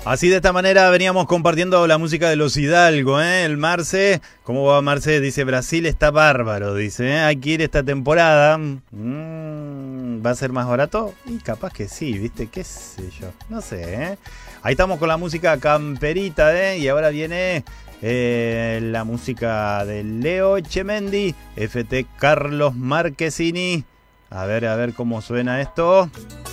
Así de esta manera veníamos compartiendo la música de los Hidalgo, ¿eh? El Marce, ¿cómo va Marce? Dice, Brasil está bárbaro, dice, ¿eh? Hay que ir esta temporada. ¿Va a ser más barato? Y capaz que sí, ¿viste? ¿Qué sé yo? No sé, ¿eh? Ahí estamos con la música camperita, ¿eh? Y ahora viene la música de Leo Echemendi, FT Carlos Marchesini. A ver cómo suena esto.